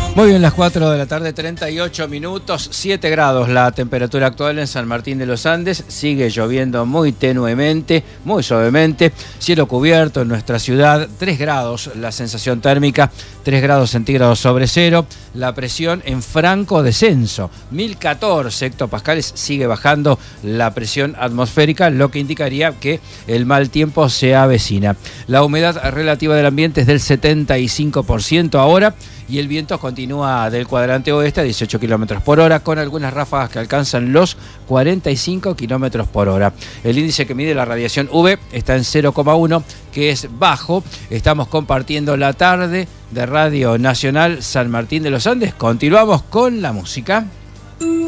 Muy bien, las 4 de la tarde, 38 minutos, 7 grados la temperatura actual en San Martín de los Andes. Sigue lloviendo muy tenuemente, muy suavemente. Cielo cubierto en nuestra ciudad, 3 grados la sensación térmica, 3 grados centígrados sobre cero. La presión en franco descenso, 1014 hectopascales. Sigue bajando la presión atmosférica, lo que indicaría que el mal tiempo se avecina. La humedad relativa del ambiente es del 75% ahora. Y el viento continúa del cuadrante oeste a 18 kilómetros por hora, con algunas ráfagas que alcanzan los 45 kilómetros por hora. El índice que mide la radiación UV está en 0,1, que es bajo. Estamos compartiendo la tarde de Radio Nacional San Martín de los Andes. Continuamos con la música.